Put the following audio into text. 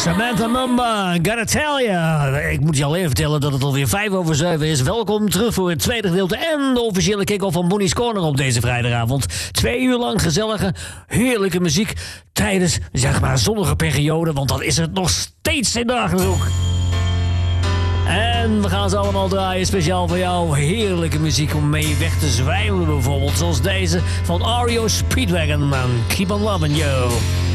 Samantha Mumba, gotta tell ya. Ik moet je al even vertellen dat het alweer 5:07 is. Welkom terug voor het tweede gedeelte en de officiële kick-off van Bonnie's Corner op deze vrijdagavond. 2 uur lang gezellige, heerlijke muziek tijdens, zeg maar, zonnige periode. Want dat is het nog steeds in de Achterhoek. En we gaan ze allemaal draaien, speciaal voor jou. Heerlijke muziek om mee weg te zwijmen bijvoorbeeld. Zoals deze van REO Speedwagon, man. Keep on loving you.